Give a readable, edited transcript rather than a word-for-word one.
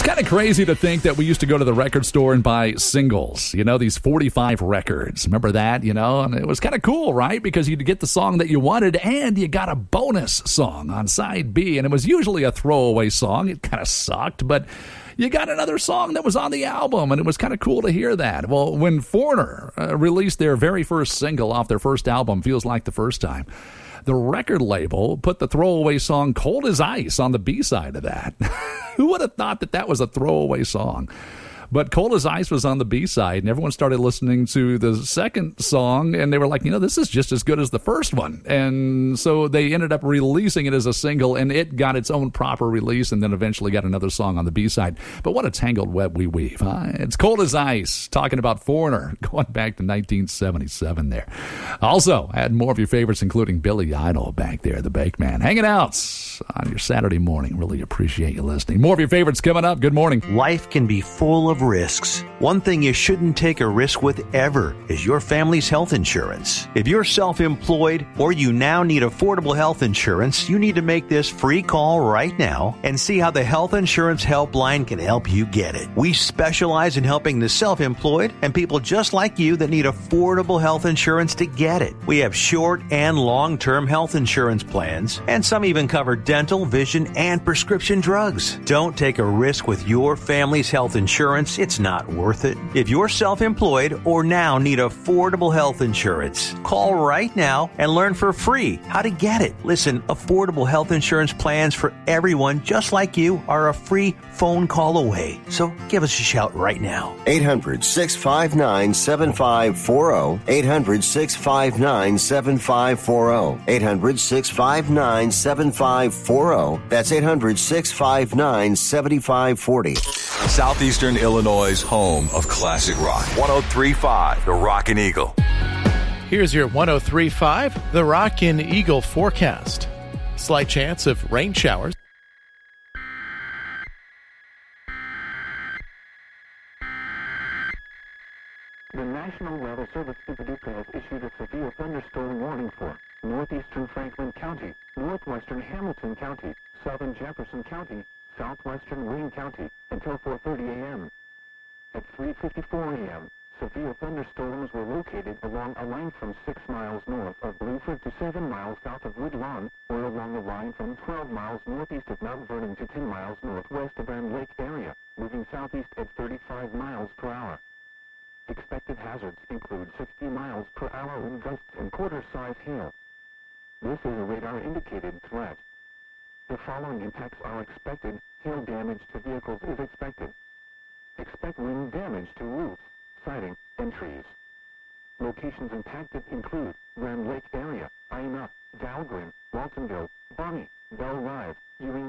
Kind of crazy to think that we used to go to the record store and buy singles, these 45 records. Remember that, And it was kind of cool, right? Because you'd get the song that you wanted and you got a bonus song on side B. And it was usually a throwaway song. It kind of sucked, but you got another song that was on the album, and it was kind of cool to hear that. Well, when Foreigner released their very first single off their first album, Feels Like the First Time, the record label put the throwaway song Cold as Ice on the B-side of that. Who would have thought that that was a throwaway song? But Cold as Ice was on the B-side, and everyone started listening to the second song, and they were like, this is just as good as the first one. And so they ended up releasing it as a single, and it got its own proper release, and then eventually got another song on the B-side. But what a tangled web we weave, huh? It's Cold as Ice, talking about Foreigner, going back to 1977 there. Also, I had more of your favorites, including Billy Idol back there, the Bake Man, hanging out on your Saturday morning. Really appreciate you listening. More of your favorites coming up. Good morning. Life can be full of risks. One thing you shouldn't take a risk with ever is your family's health insurance. If you're self-employed or you now need affordable health insurance, you need to make this free call right now and see how the Health Insurance Helpline can help you get it. We specialize in helping the self-employed and people just like you that need affordable health insurance to get it. We have short and long-term health insurance plans, and some even cover dental, vision, and prescription drugs. Don't take a risk with your family's health insurance. It's not worth it. If you're self-employed or now need affordable health insurance, call right now and learn for free how to get it. Listen, affordable health insurance plans for everyone just like you are a free phone call away. So give us a shout right now. 800-659-7540. 800-659-7540. 800-659-7540. That's 800-659-7540. Southeastern Illinois' home of classic rock. 103.5, The Rockin' Eagle. Here's your 103.5, The Rockin' Eagle forecast. Slight chance of rain showers. The National Weather Service in Paducah has issued a severe thunderstorm warning for northeastern Franklin County, northwestern Hamilton County, southern Jefferson County, southwestern Wayne County until 4:30 a.m. At 3:54 a.m., severe thunderstorms were located along a line from 6 miles north of Blueford to 7 miles south of Woodlawn, or along the line from 12 miles northeast of Mount Vernon to 10 miles northwest of Grand Lake area, moving southeast at 35 miles per hour. Expected hazards include 60 miles per hour wind gusts and quarter-size hail. This is a radar-indicated threat. The following impacts are expected. Hail damage to vehicles is expected. Expect wind damage to roofs, siding, and trees. Locations impacted include Grand Lake area, Ina, Dahlgren, Waltonville, Bonnie, Bell Rive, Ewing